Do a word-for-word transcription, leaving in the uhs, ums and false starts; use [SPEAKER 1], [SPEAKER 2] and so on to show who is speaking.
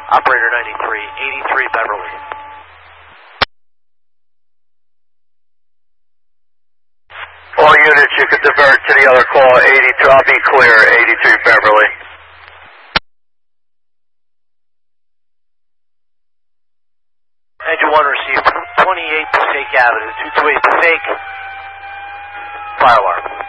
[SPEAKER 1] Operator ninety-three, eighty-three Beverly.
[SPEAKER 2] All units, you can divert to the other call, eighty-two, I'll be clear, eighty-three Beverly.
[SPEAKER 1] Engine one received twenty-eight Passaic Avenue, two two eight Passaic. Fire alarm.